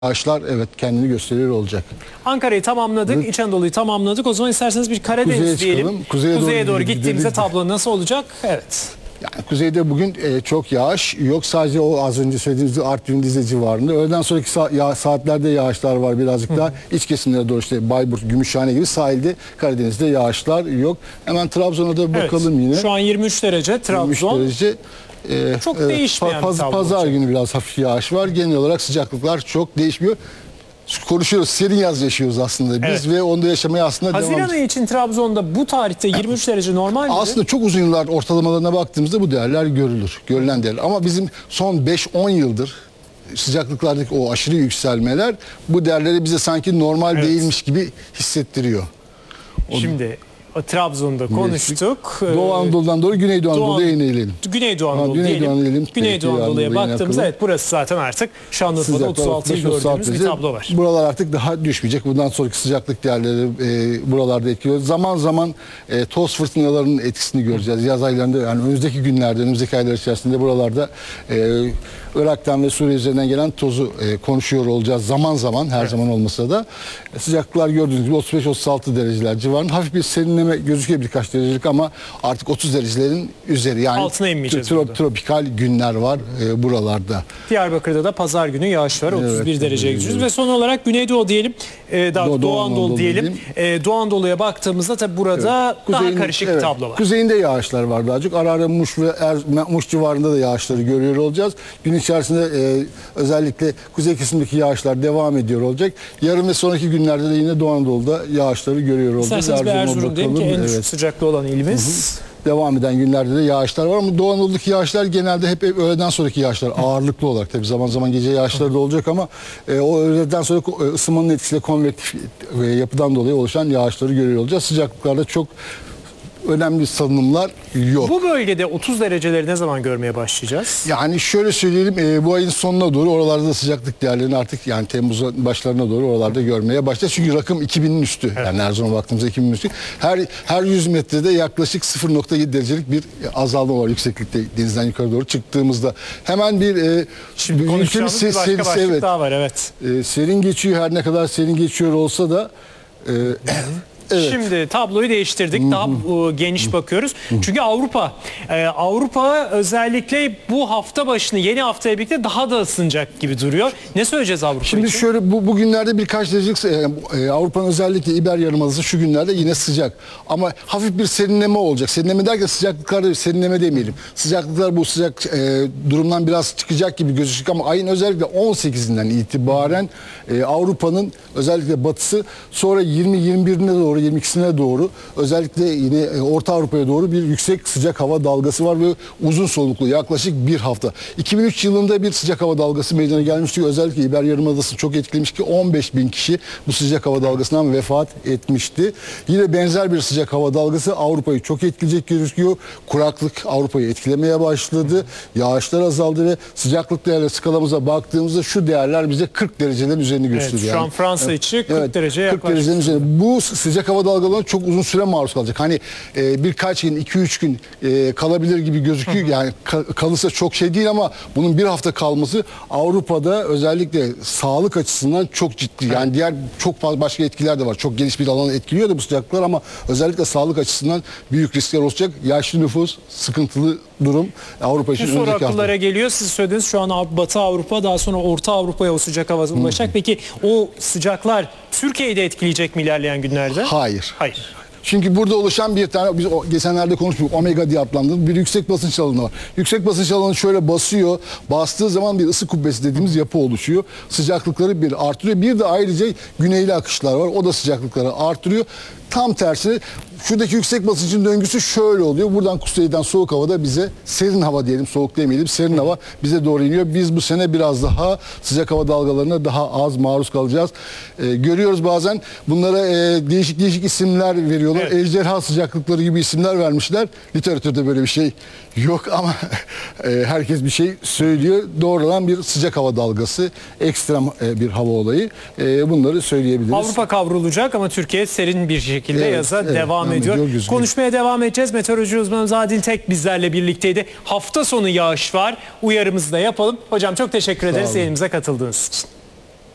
Yağışlar evet kendini gösteriyor olacak. Ankara'yı tamamladık, Evet. İç Anadolu'yu tamamladık. O zaman isterseniz bir Karadeniz Kuzeye diyelim. çıkalım. Kuzeye doğru gittiğimizde gidelim. tablo nasıl olacak? Evet. Yani kuzeyde bugün çok yağış yok. Sadece o az önce söylediğimiz Artvin Dize civarında. Öğleden sonraki saatlerde yağışlar var birazcık daha. İç kesimlere doğru işte Bayburt, Gümüşhane gibi sahilde Karadeniz'de yağışlar yok. Hemen Trabzon'a da bakalım yine. Şu an 23 derece 23 Trabzon. derece. Çok değişmeyen bir tablo Pazar olacak. günü biraz hafif yağış var. Genel olarak sıcaklıklar çok değişmiyor. Konuşuyoruz. Serin yaz yaşıyoruz aslında biz ve onda yaşamaya aslında devam Haziran ayı için Trabzon'da bu tarihte 23 derece normal mi? Aslında çok uzun yıllar ortalamalarına baktığımızda bu değerler görülür. Görülen değerler. Ama bizim son 5-10 yıldır sıcaklıklardaki o aşırı yükselmeler bu değerleri bize sanki normal değilmiş gibi hissettiriyor. Şimdi Trabzon'da konuştuk. Doğu Anadolu'dan doğru Güneydoğu Anadolu'ya inelim. Güneydoğu Anadolu diyelim. Güneydoğu Anadolu'ya baktığımızda evet burası zaten artık Şanlıurfa'da 36'yı gördüğümüz bir tablo var. Buralar artık daha düşmeyecek. Bundan sonraki sıcaklık değerleri buralarda etkiliyor. Zaman zaman toz fırtınalarının etkisini göreceğiz. Yaz aylarında yani önümüzdeki günlerde, önümüzdeki aylar içerisinde buralarda Irak'tan ve Suriye üzerinden gelen tozu konuşuyor olacağız zaman zaman, her zaman olmasa da. Sıcaklıklar gördüğünüz gibi 35-36 dereceler civarında. Hafif bir serinleme gözüküyor birkaç derecelik ama artık 30 derecelerin üzeri. Yani altına inmeyeceğiz. Tropikal günler var buralarda. Diyarbakır'da da pazar günü yağış var. 31 dereceye gidiyoruz. Ve son olarak Güneydoğu diyelim. Doğu Anadolu diyelim. Doğu Anadolu'ya baktığımızda tabi burada daha karışık bir tablo var. Kuzeyinde yağışlar var daha çok. Ara ara Muş ve Muş civarında da yağışları görüyor olacağız. Gün içerisinde özellikle kuzey kesimdeki yağışlar devam ediyor olacak. Yarın ve sonraki günlerde de yine Doğu Anadolu'da yağışları görüyor olacağız. İsterseniz Erzurum diyelim ki en düşük sıcaklığı olan ilimiz. Devam eden günlerde de yağışlar var ama Doğu Anadolu'daki yağışlar genelde hep öğleden sonraki yağışlar ağırlıklı olarak tabii zaman zaman gece yağışları da olacak ama o öğleden sonra ısınmanın etkisiyle konvektif yapıdan dolayı oluşan yağışları görüyor olacağız. Sıcaklıklarda çok önemli salınımlar yok. Bu bölgede 30 dereceleri ne zaman görmeye başlayacağız? Yani şöyle söyleyelim bu ayın sonuna doğru oralarda da sıcaklık değerlerini artık yani Temmuz'un başlarına doğru oralarda görmeye başlayacağız. Çünkü rakım 2000'in üstü. Evet. Yani Erzurum'a baktığımızda 2000'in üstü. Her 100 metrede yaklaşık 0,7 derecelik bir azalma var yükseklikte denizden yukarı doğru çıktığımızda. Hemen bir konuşacağımız bir başka başlık daha var evet. Serin geçiyor her ne kadar serin geçiyor olsa da evet. Şimdi tabloyu değiştirdik. Daha geniş bakıyoruz. Çünkü Avrupa özellikle bu hafta başını yeni haftaya birlikte daha da ısınacak gibi duruyor. Ne söyleyeceğiz Avrupa Şimdi için? şöyle bugünlerde birkaç derecelik Avrupa'nın özellikle İber Yarımadası şu günlerde yine sıcak. Ama hafif bir serinleme olacak. Serinleme derken sıcaklıklarda serinleme demeyelim. Sıcaklıklar bu sıcak durumdan biraz çıkacak gibi gözükecek ama ayın özellikle 18'inden itibaren Avrupa'nın özellikle batısı sonra 20-21'ine doğru 22'sine doğru özellikle yine Orta Avrupa'ya doğru bir yüksek sıcak hava dalgası var ve uzun soluklu yaklaşık bir hafta. 2003 yılında bir sıcak hava dalgası meydana gelmişti. Özellikle İber Yarımadası'nı çok etkilemiş ki 15.000 kişi bu sıcak hava dalgasından vefat etmişti. Yine benzer bir sıcak hava dalgası Avrupa'yı çok etkileyecek gözüküyor. Kuraklık Avrupa'yı etkilemeye başladı. Yağışlar azaldı ve sıcaklık değerleri skalamıza baktığımızda şu değerler bize 40 derecelerin üzerini gösteriyor. Evet, şu an Fransa için 40 dereceye 40 yaklaştı. derecenin üzerinde. Bu sıcak hava dalgalarına çok uzun süre maruz kalacak. Hani birkaç gün, 2-3 gün kalabilir gibi gözüküyor. Yani kalırsa çok şey değil ama bunun bir hafta kalması Avrupa'da özellikle sağlık açısından çok ciddi. Yani diğer çok fazla başka etkiler de var. Çok geniş bir alanı etkiliyor da bu sıcaklıklar ama özellikle sağlık açısından büyük riskler olacak. Yaşlı nüfus, sıkıntılı durum Avrupa için. Bu soru akıllara geliyor. Siz söylediniz şu an Batı Avrupa daha sonra Orta Avrupa'ya o sıcak hava ulaşacak. Peki o sıcaklar Türkiye'yi de etkileyecek mi ilerleyen günlerde? Hayır. Hayır. Çünkü burada oluşan bir tane, biz geçenlerde konuştuk, omega diye adlandırdığımız bir yüksek basınç alanı var. Yüksek basınç alanı şöyle basıyor, bastığı zaman bir ısı kubbesi dediğimiz yapı oluşuyor. Sıcaklıkları bir artırıyor. Bir de ayrıca güneyli akışlar var, o da sıcaklıkları artırıyor. Tam tersi şuradaki yüksek basıncın döngüsü şöyle oluyor. Buradan kuzeyden soğuk havada bize serin hava diyelim, soğuk demeyelim, serin hava bize doğru iniyor. Biz bu sene biraz daha sıcak hava dalgalarına daha az maruz kalacağız. Görüyoruz bazen bunlara değişik isimler veriyorlar. Evet. Ejderha sıcaklıkları gibi isimler vermişler. Literatürde böyle bir şey yok ama herkes bir şey söylüyor. Doğrudan bir sıcak hava dalgası, ekstrem bir hava olayı. Bunları söyleyebiliriz. Avrupa kavrulacak ama Türkiye serin bir şekilde yaza devam ediyor. Konuşmaya devam edeceğiz. Meteoroloji uzmanımız Adil Tek bizlerle birlikteydi. Hafta sonu yağış var. Uyarımızı da yapalım. Hocam çok teşekkür ederiz yayınımıza katıldığınız için.